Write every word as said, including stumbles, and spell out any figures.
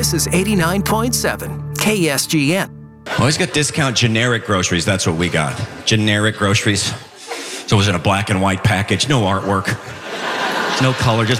This is eighty-nine point seven K S G N. Always got discount generic groceries. That's what we got. Generic groceries. So it was in a black and white package. No artwork. No color. Just